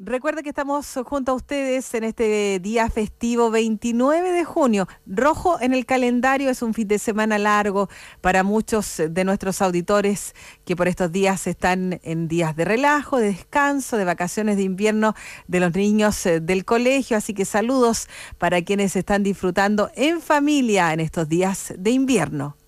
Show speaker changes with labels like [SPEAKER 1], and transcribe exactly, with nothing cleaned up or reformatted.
[SPEAKER 1] Recuerda que estamos junto a ustedes en este día festivo veintinueve de junio. Rojo en el calendario, es un fin de semana largo para muchos de nuestros auditores que por estos días están en días de relajo, de descanso, de vacaciones de invierno de los niños eh, del colegio. Así que saludos para quienes están disfrutando en familia en estos días de invierno.